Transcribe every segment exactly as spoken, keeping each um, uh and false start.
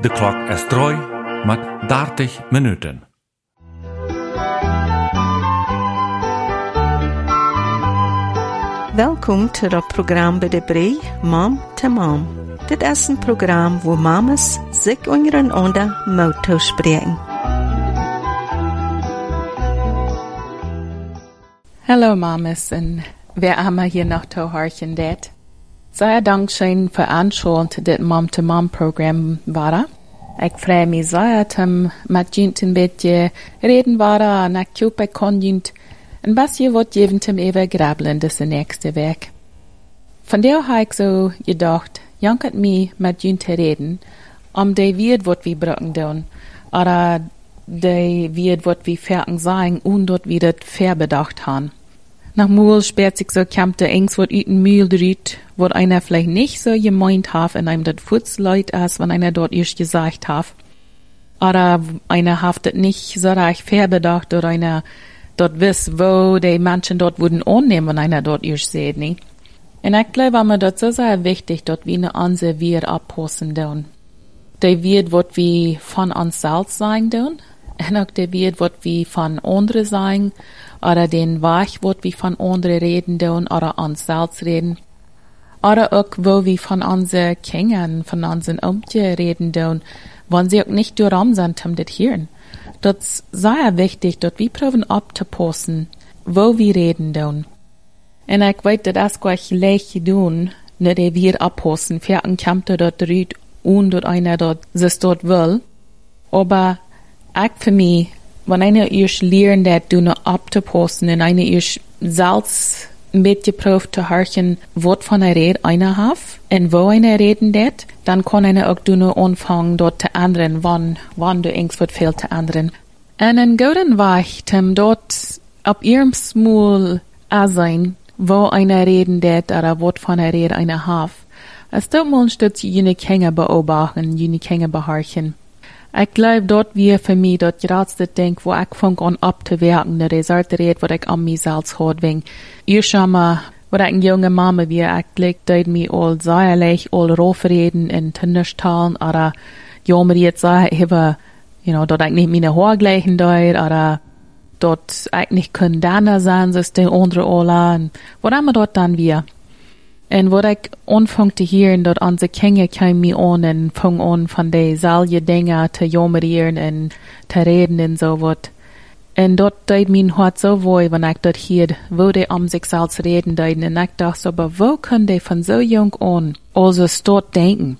De klok is droi met dertig minuten. Welkom to het programma bij de Brei, Mom to Mom. Dit is een programma waar mamas zich ondereinander motto spreken. Hallo mamas en wer allemaal hier nog te hartje dat. Zeer dankzij voor aanschauen te dit Mom-to-Mom-programma waren. Ik vrij me zeer om met jullie een beetje reden waren en ik hoop ik kon jullie een beetje wat geven om even grabbelen deze nächste week. Vandaar heb ik zo gedacht, janket me met jullie te reden, om de weet wat we brauchen doen, oder de weet wat we fertig zijn und dat we dat verbedacht haben. Nach Mool sperrt sich so kämmt der Angst, wat uit een Mühl driet, wat einer vielleicht nicht so gemeint hat, in einem dat Futzleut ist, wenn einer dort erst gesagt hat. Oder einer hat das nicht so reich verbedacht, oder einer dort wiss, wo die Menschen dort würden annehmen, wenn einer dort erst sieht, ne? Und ich glaube, mir das so sehr wichtig, dort wie eine Anse wir abpassen tun. Die wird, wat wir von uns selbst sagen tun, und auch die wird, wat wir von anderen sagen, oder den Weg, wo wir von anderen reden tun, oder uns selbst reden. Oder auch, wo wir von unseren Kindern, von unseren Umtje reden tun, wenn sie auch nicht durchraum sind, um das hören. Das ist sehr wichtig, dass wir probieren abzupassen, wo wir reden tun. Und ich weiß, das ist gleich leicht tun, nicht wir abpassen, für ein Kämpfer dort rüht und dort einer dort sich dort will. Aber ich für mich, wenn einer erst lernt, das du noch abzupassen, und einer erst selbst ein bisschen probt zu hören, was von einer Rede einer hat, und wo einer reden das, dann kann einer auch du noch anfangen, dort zu ändern, wann, wann du Angst wird fehlt zu ändern. Und ein guten Weg, um dort auf ihrem Smul sein, wo einer reden das, oder was von einer Rede einer hat. Es tut mal ein Stück jene Kinder beobachten, jene Kinder behorchen. Ich glaube, dort wir für mich, dort gerade das Ding, wo ich fange an abzuwerken, der Resort redet, was ich an mir selbst hat, wegen, ihr schon mal, wo ich eine junge Mama wie, ich glaube, dort mir all sehr leicht, all raufreden in Tinderstalen, oder, ja, mir jetzt sagen, ich habe, you know, dort ich nicht meine Haare gleichen dort, oder, dort ich nicht können dann sein, so ist der andere alle, und, wo immer dort dann wir. En wat ik anfang te hören, dat onze Kinder kamen mir an en fang an von de selje Dinge te jammerieren en te reden en so wat. En dat deed mijn hart so weh, wenn ich dat hierd, wo de om sich selbst reden deiden. En ik dacht, aber wo können die von so jung an also dort denken?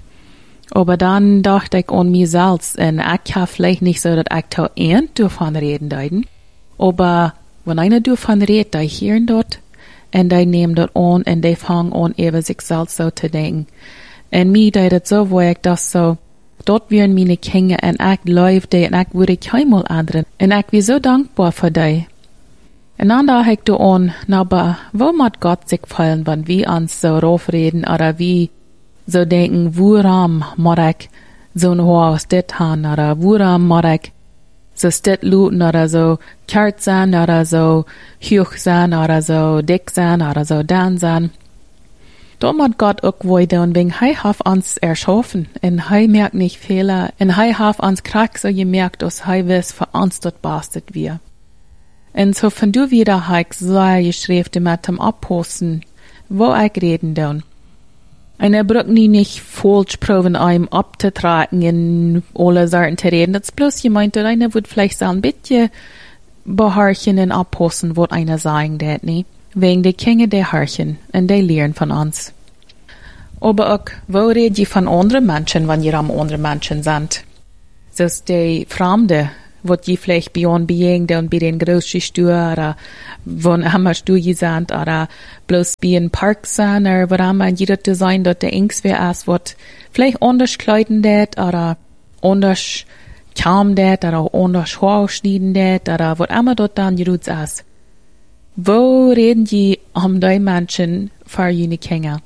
Aber dann dachte ich an mir selbst, en ich habe vielleicht nicht so, dass ich da ein davon reden deiden. Aber wenn einer davon redet, die hören dort, en die nemen dat aan en die fangen aan even zichzelf zo te denken. En mij deed het zo, waar ik dacht zo, dat waren mijn kinderen en ik leef die en ik wilde keinmal anderen. En ik was zo dankbaar voor die. En dan dacht ik er aan, nou, maar wo moet God zich vallen, wenn wir uns so raufreden, oder wie so denken, waarom moet ik zo'n huis dit gaan, oder waarom moet ik so stet looten oder so kart sein oder so hoch sein oder so dick sein oder so dann sein. Da muss Gott auch weiter und wegen Hei hat uns erschaffen und Hei merkt nicht Fehler und Hei hat uns krack so gemerkt, dass Hei wiss für uns dort bastet wir. Und so von du wieder Heik so geschrieben mit dem Abposten, wo ich reden dann. Und er braucht nie nicht falsch proben, einem abzutragen in alle Sorten zu reden. Das ist bloß gemeint, dass einer wird vielleicht so ein bisschen beharchen und abpassen, was einer sagen wird, ne? Wegen die Kinder, die harchen und die lernen von uns. Aber auch, wo redet ihr von anderen Menschen, wenn ihr am anderen Menschen seid? Das ist die Fremde, was ihr vielleicht bei uns begegnet und bei den großen Stühlen, oder wo immer Stühle sind, oder bloß bei einem Park sind, oder wo immer jeder zu sein, dass der Angst wäre, ist, was vielleicht anders kleiden wird, oder anders kaum wird, oder anders Haar schneiden wird, oder was immer dort dann gerührt ist. Wo reden die um die Menschen für jene Kinder?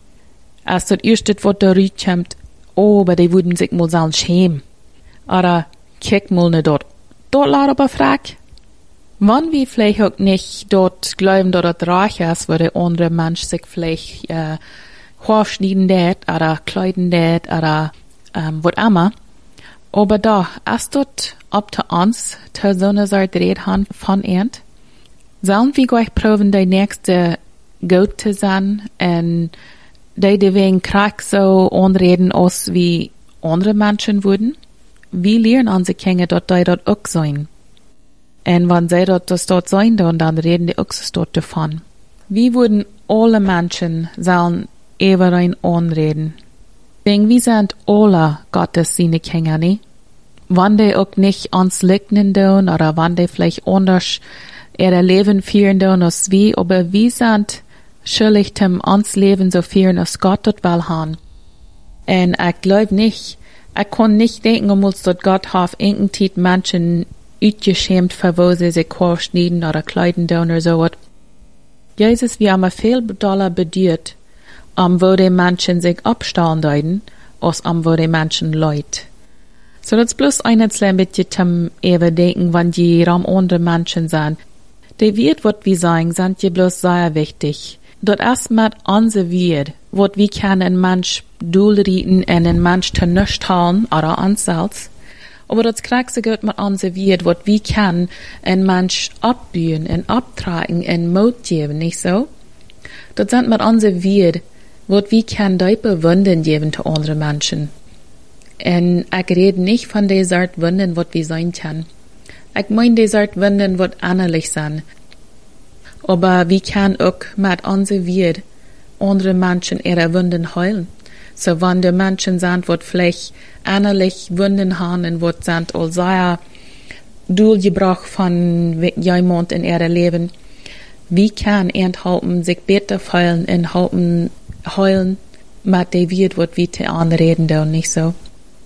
Als das erste, was da rüberkommt, oh, aber die würden sich mal sagen, schämen. Oder, kick mal nicht dort. Dort laut aber frag. Wann wir vielleicht auch nicht dort glauben, dass das reich ist, wo der andere Mensch sich vielleicht, äh, Haarschneiden det, oder kleiden det, oder um, wat amma. Aber da, als dort op te ons, te zo'n soort redhan van eind, zullen we gleich proben de nächste goed te zijn en die de wegen krak so onreden als wie andere Menschen würden? Wie lernen unsere Kinder dort die dort auch sein? Und wenn sie dort das dort sein, dann, dann reden die auch so dort davon. Wie würden alle Menschen sollen über ein onreden? Wegen wir sind alle Gottes seine Kinder, ne? Wenn die auch nicht uns liegnen tun, oder wenn die vielleicht anders ihre Leben führen tun als wir, aber wir sind schuldig, um uns Leben so führen, als Gott dort will haben. Und ich glaube nicht, ich kann nicht denken, um uns dort Gott hat irgendein Menschen uitgeschämt, für wo sie sich schneiden oder kleiden tun oder so. Jesus, wir haben viel doller bedient, um wo die Menschen sich abstellen deuten, als um wo die Menschen leid. So das bloß ein bisschen zum Überdenken, wenn die Raum andere Menschen sind. Die wird, was wir sagen, sind die bloß sehr wichtig. Dort erst mit unser wird, was wir können ein Mensch durchrieten und ein Mensch zu nichts haben, oder uns selbst. Aber das kriegst du gut mit unser wird, was wir können ein Mensch abbühen und abtragen und Mut geben, nicht so? Dort sind mit unser wird, was wir können diepe Wunden geben zu anderen Menschen. Und ich rede nicht von der Art Wunden, was wir sein können. Ich meine die Art Wunden, was ähnlich sind. Aber wir können auch mit unserer Wird andere Menschen ihre Wunden heilen. So wenn die Menschen sind, die vielleicht ähnlich Wunden haben und die sind als sehr durchgebracht von jemand in ihrem Leben, wir können enthalten, sich besser heilen und halten, heilen mit der Wird, was wir zu anreden, und nicht so.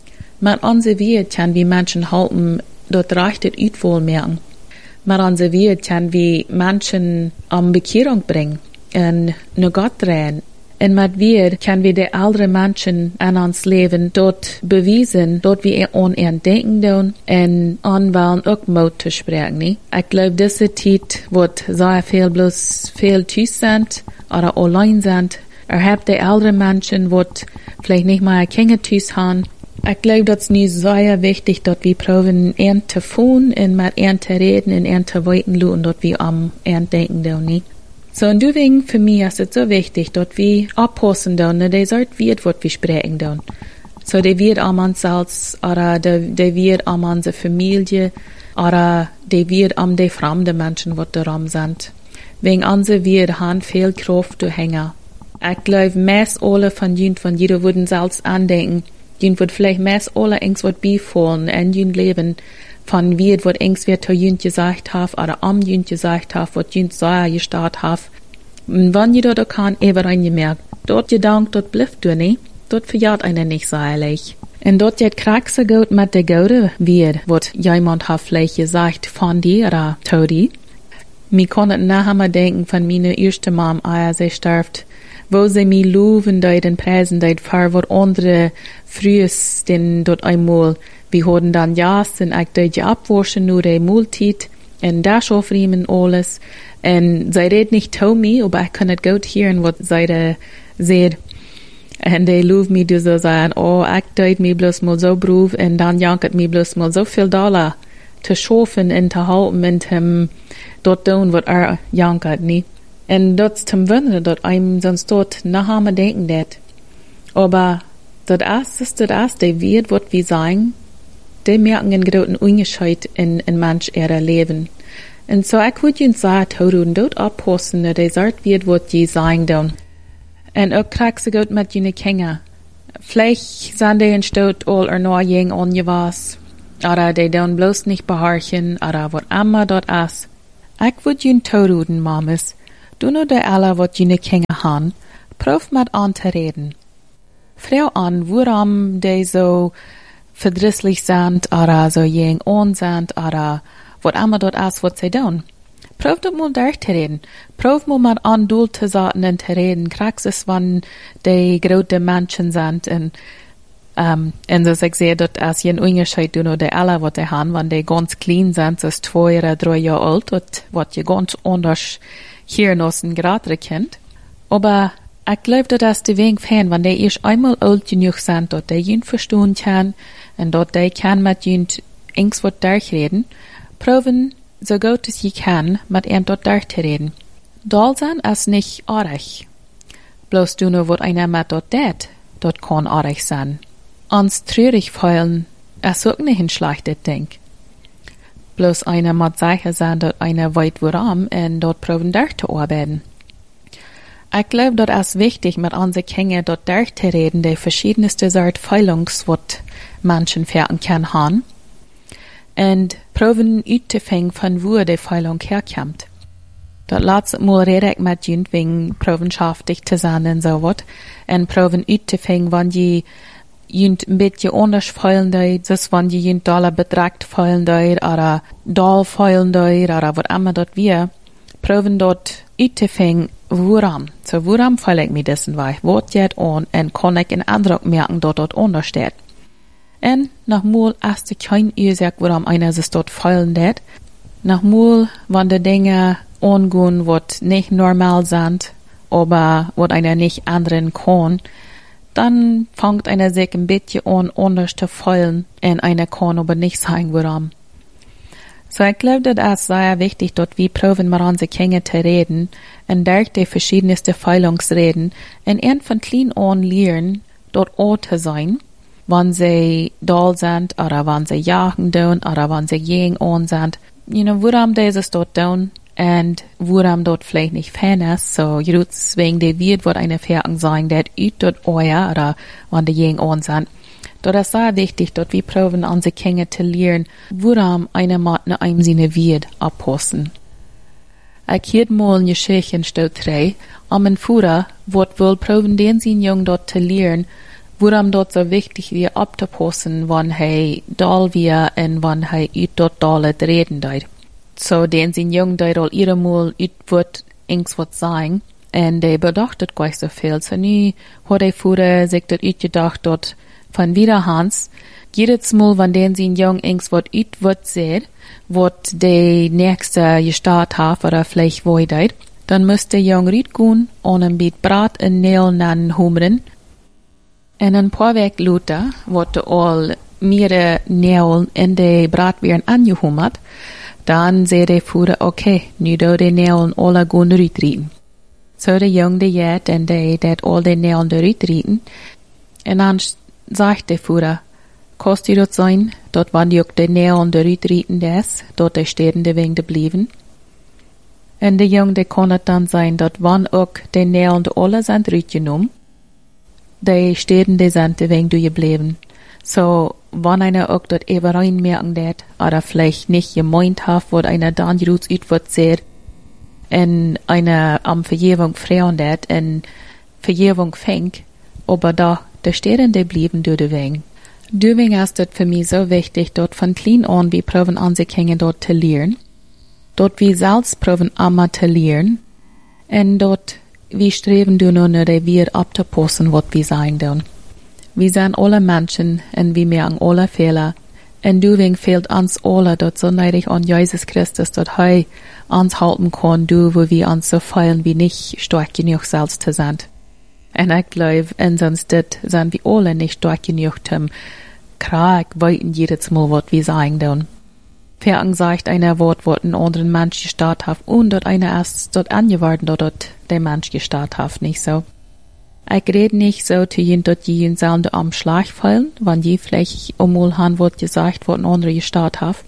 Mit unserer Wird können wir Menschen halten, dort reicht es Utwohl merken. Mit unserer Wird können wir Menschen um Bekehrung bringen und nur Gott drehen. Und mit wir können wir die älteren Menschen an uns Leben dort beweisen, dort wir an ihren Denken tun und anwählen auch Mut zu sprechen. Ne? Ich glaube, diese Zeit wird sehr viel bloß viel tüß sind oder allein sind. Er hat die älteren Menschen, die vielleicht nicht mal Kinder tüß haben. Ich glaube, das ist nicht sehr wichtig, dass wir proben, ihn zu tun und mit ihm zu reden und ihn zu weiten und dort wir am ihn denken tun. Ne? So, und deswegen für mich ist es so wichtig, dass wir abpassen tun, dass die Art wird, was wir sprechen tun. So, die wird an uns selbst, oder die, die wird an unsere Familie, oder die wird an die fremden Menschen, die darum sind. Wegen unserer wird haben viel Kraft zu hängen. Ich glaube, meist alle von ihnen, von jeder würden selbst andenken, ihnen wird vielleicht meist alle irgendwas was befallen in ihrem Leben, von wie was irgendwer zu ihnen gesagt hat, oder am ihnen gesagt hat, was ihnen so gestartet hat. Und wenn jeder da kann, eben reingemerkt, dort gedankt, dort bleibt du nicht, dort verjährt einer nicht so ehrlich. Und dort jetzt kriegst so gut mit der Gute wird, was jemand hat vielleicht gesagt von dir oder zu dir. Mir konnte nachher mal denken von meiner ersten Mom, als sie starb, wo sie mich loben, die den Preisen, die für was andere frühes, denn dort einmal, wir hatten dann ja, und ich die abwaschen, nur die Multit, und das aufriemen alles, und sie redet nicht zu mir, aber ich kann nicht gut hören, was sie da sagt. Und die loben mich, die so sagen, oh, ich deut mir bloß mal so Beruf, und dann jankert mir bloß mal so viel Dollar zu schaffen und zu halten und um, dort tun, was er jankert, nie. Und das zum Wundern, dass einem sonst dort nachher mal denken dat. Aber das erste ist das erste, wird, was wir sagen, die merken einen großen Unterschied in, in manch ihrer Leben. Und so, ich würde ihnen sagen, dass dort abpassen, dass die sagt wird, was die sagen tun. Und auch kriegst du gut mit ihren Kindern. Vielleicht sind die in Stadt all oder nur jeng ongewas, oder die tun bloß nicht beharchen, oder was immer dort ist. Ich würde ihnen tun, Mamas, du nur die alle, was ihre Kinder haben, prof mit an zu reden. Frau an, warum die so verdrisslich sind, oder so jeng on sind, oder was immer dort ist, was sie tun. Prof doch mal durch zu reden. Prof mal mit an Dul zu sagen und zu reden. Kriegst es, wenn die große Menschen sind, und, um, und so ich sehe, dort ist ein Unterschied, du nur die alle, was die haben, wenn die ganz klein sind, so ist zwei oder drei Jahre alt, was je ganz anders hier noch ein gerade Kind. Aber Ich glaube, dass die wenig fan, wenn die erst einmal alt genug sind, dort die jünt verstehen kann, und dort die kann mit jünt ings wat durchreden, proben so gut es je kann, mit ihm dort durchzureden. Dal sein ist nicht artig. Bloß du nur, wat einer mit dort det, dort kann artig sein. Ans traurig feilen, ist auch nicht ein schlechtes Ding. Bloß einer mit sicher sein, dort einer weit woran, und dort proben durchzuarbeiten. Ich glaube, das ist wichtig, mit unseren Kindern dort durchzureden, die verschiedenste Sorte Feilungs, wat Menschen fähren kann haben. Und proben auszufinden, von wo die Feilung herkommt. Dort letztes Mal rede ich mit jünt wegen provenschaftlich zu sein und so wat. Und proben auszufinden, wenn die jünt ein bisschen anders feilen dort, das wenn die jünt Dollar betragt feilen dort, oder Doll feilen dort, oder was immer dort wir. Proben dort auszufinden, woran. So, woran feile ich mir dessen, weil ich wort jet on, und kann ich einen Eindruck merken, dort dort anders steht. En nochmal ist es kein Ursache, warum einer sich dort feilen det. Nochmal, wenn die Dinge angehen, was nicht normal sind, aber was einer nicht anderen kann, dann fängt einer sich ein bisschen an, anders zu feilen, und einer kann aber nicht sagen, warum. So, ich glaube, das ist sehr wichtig, dort wie proben wir unsere Kinder zu reden, und durch die verschiedensten Feilungsreden, und ein von klein an lernen, dort auch zu sein, wenn sie doll sind, oder wenn sie jagen tun, oder wenn sie gegen an sind. You know, woran dieses dort tun, und woran dort vielleicht nicht fan ist, so, you know, deswegen der wird, wird eine Ferien sein, der üt dort euer, oder wenn die gegen an sind. Dort ist sehr wichtig, dort wir proben unsere Kinder zu lernen, woran eine Mat ne einem seine wird abpassen. Ich hielt mal eine Geschichte in drei, am ein Führer, wird wohl proben, den sie jung dort zu lernen, woran dort so wichtig wir abzupassen, wenn er doll wir und wenn er üt dort dolle reden dort. So, den sie jung dort all ihre Mal üt wird ings wat sagen, und der bedachtet gleich so viel. So, nie hat der Führer sich dort üt gedacht, dort von wiederhans, jedes Mal, wenn den sie jung ings wat üt wird seht, wat der nächste gestartet hat, oder vielleicht wo dort, dann müsste jung riet gehen und ein Biet Brat in Nählen an humren. En een paar weken later wordt al mehrere Nählen in de braadweren angehumert. Dan zei de Führer, okay, nu do de Nählen alle gaan uitrieten. So de jong de jet en de dat al de Nählen eruit rieten. En dan sagt de Führer, kost je dat zijn, dat wanneer ook de Nählen eruit rieten des, dat de stedende wegen blijven. En de jong de kon het dan zijn, dat wanneer ook de Nählen de alle zijn uitgenomen, die Stedende sind wegen du gebleiben. So, wenn einer auch dort eben reinmerken dat, oder vielleicht nicht gemeint hat, wo einer dann Ruts ut wird sehr, und einer am Verjährung freuen dat, und Verjährung fängt, aber da, der Stedende blieben du de wegen. Du wegen ist dort für mich so wichtig, dort von klein an, wie proben an sich hängen dort zu lernen, dort wie selbst proben immer zu lernen, und dort wir streben du nur, der wir abzupassen, was wir sagen tun. Wir sind alle Menschen, und wir merken alle Fehler. Und du wegen fehlt uns alle, dort so neidig an Jesus Christus, dort hei uns halten kann, du, wo wir uns so feilen, wie nicht stark genug selbst zu sein. Und ich glaube, und sonst dit sind wir alle nicht stark genug, zum Krieg weiten jedes Mal, was wir sagen tun. Fern sagt einer Wort, was ein anderen Mensch gestartet hat, und dort einer erst dort angewartet, dort, dort der Mensch gestartet hat, nicht so. Ich rede nicht so, zu jen dort jen Sound am Schlag fallen, wenn je vielleicht umul han wird gesagt, was ein anderer gestartet hat.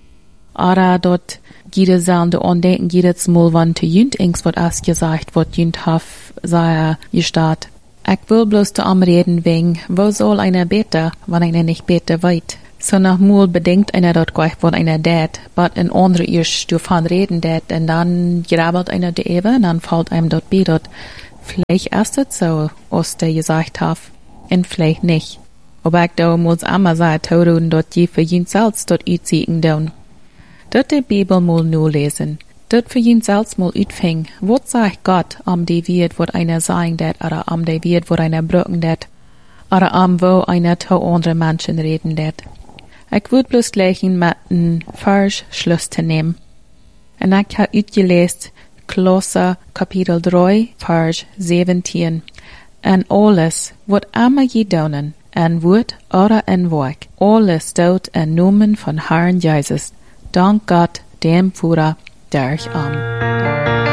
Oder dort jede Sound an denken, jedes Mal, wenn zu jen ings wird erst gesagt, was jen hat, sei gestartet. Ich will bloß zu am reden wegen, wo soll einer beten, wenn einer nicht beten weit. So nach Mal bedenkt einer dort gleich, was einer dat, but ein anderer erst davon reden dat, und dann grabbelt einer die Ewe, und dann fällt einem dort bei dort. Vielleicht ist es so, was der gesagt hat, und vielleicht nicht. Aber ich da muss einmal sagen, dass dort je für jeden selbst dort uitziehen tun. Dort die Bibel mal nur lesen. Dort für jeden selbst mal uitfing, was sagt Gott am die wird, wo einer sagen dat, oder am die wird, wo einer brücken dat, oder am wo einer zu anderen Menschen reden dat. Ich würde bloß gleich mit einem Vers Schluss zu nehmen. Und ich habe uitgelesen, Kolosser Kapitel drei, Vers siebzehn. en alles wat amma je donen, en woord, ora en woik, alles dood en noemen van Herren Jezus. Dank God, dem Fura, derch am.